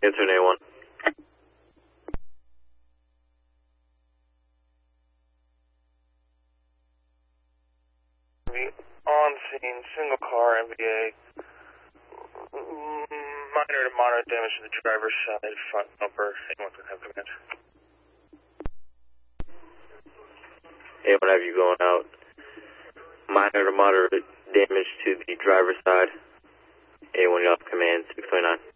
Answer A1. On scene, single car, MVA. Minor to moderate damage to the driver's side, front bumper. Anyone can have command. A1 have you going out. Minor to moderate damage to the driver's side. A1 you have command 629.